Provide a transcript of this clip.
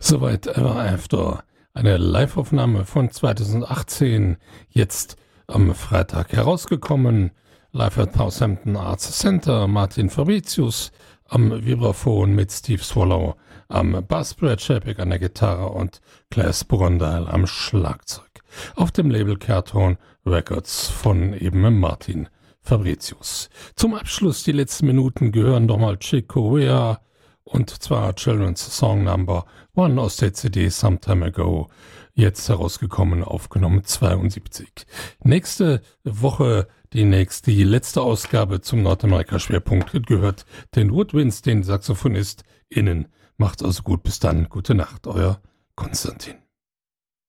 Soweit Ever After. Eine Live-Aufnahme von 2018, jetzt am Freitag herausgekommen. Live at Southampton Arts Center, Martin Fabricius am Vibraphon mit Steve Swallow am Bass, Brad Chapek an der Gitarre und Claes Brondal am Schlagzeug. Auf dem Label Cartone Records von eben Martin Fabricius. Zum Abschluss, die letzten Minuten, gehören nochmal Chick Corea, und zwar Children's Song Number 1 aus der CD Sometime Ago, jetzt herausgekommen, aufgenommen 72. Nächste Woche, die letzte Ausgabe zum Nordamerika-Schwerpunkt gehört den Woodwinds, den SaxophonistInnen. Macht's also gut, bis dann, gute Nacht, euer Konstantin.